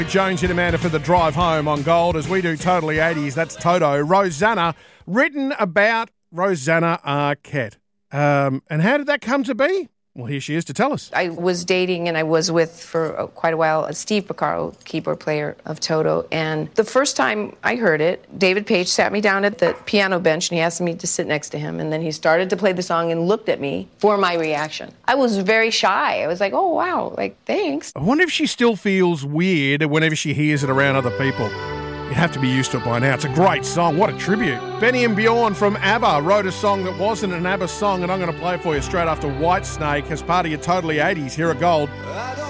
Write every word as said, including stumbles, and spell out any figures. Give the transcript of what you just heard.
Jones and Amanda for the drive home on Gold as we do Totally eighties. That's Toto. Rosanna, written about Rosanna Arquette. Um, and how did that come to be? Well, here she is to tell us. I was dating and I was with for quite a while Steve Porcaro, keyboard player of Toto. And the first time I heard it, David Page sat me down at the piano bench and he asked me to sit next to him. And then he started to play the song and looked at me for my reaction. I was very shy. I was like, oh, wow, like, thanks. I wonder if she still feels weird whenever she hears it around other people. You have to be used to it by now. It's a great song. What a tribute. Benny and Bjorn from ABBA wrote a song that wasn't an ABBA song, and I'm going to play it for you straight after Whitesnake as part of your Totally eighties here at Gold.